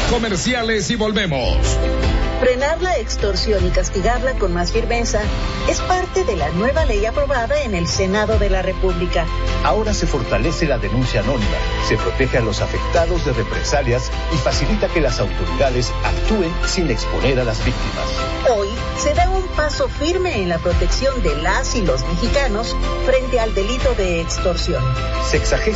Comerciales y volvemos. Frenar la extorsión y castigarla con más firmeza es parte de la nueva ley aprobada en el Senado de la República. Ahora se fortalece la denuncia anónima, se protege a los afectados de represalias y facilita que las autoridades actúen sin exponer a las víctimas. Hoy se da un paso firme en la protección de las y los mexicanos frente al delito de extorsión.